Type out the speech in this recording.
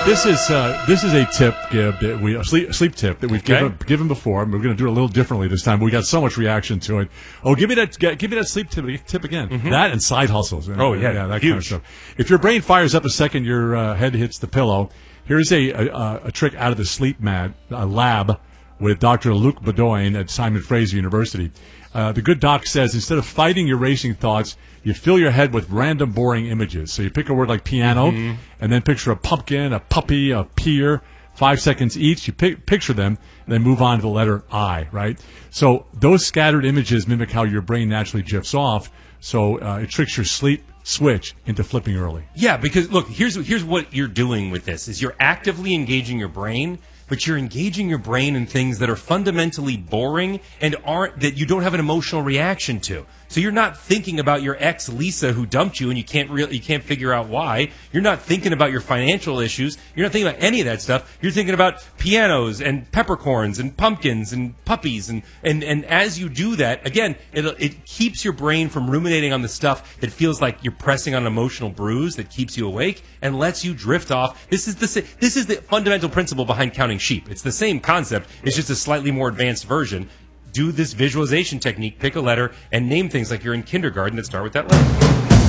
This is a tip, Gib, that we sleep tip that we've given before. And we're going to do it a little differently this time. But we got so much reaction to it. Oh, give me that sleep tip again. Mm-hmm. That and side hustles. Oh yeah, that huge. kind of stuff. If your brain fires up a second your head hits the pillow, here's a trick out of the sleep lab with Dr. Luc Bedoin at Simon Fraser University. The good doc says instead of fighting your racing thoughts, you fill your head with random boring images. So you pick a word like piano, and then picture a pumpkin, a puppy, a pear, 5 seconds each. You picture them, and then move on to the letter I, right? So those scattered images mimic how your brain naturally drifts off, so it tricks your sleep switch into flipping early. Yeah, because, look, here's what you're doing with this, is you're actively engaging your brain, but you're engaging your brain in things that are fundamentally boring and that you don't have an emotional reaction to. So you're not thinking about your ex Lisa who dumped you and you can't figure out why. You're not thinking about your financial issues. You're not thinking about any of that stuff. You're thinking about pianos and peppercorns and pumpkins and puppies and as you do that, again, it keeps your brain from ruminating on the stuff that feels like you're pressing on an emotional bruise that keeps you awake and lets you drift off. This is the fundamental principle behind counting sheep. It's the same concept. It's just a slightly more advanced version. Do this visualization technique, pick a letter, and name things like you're in kindergarten that start with that letter.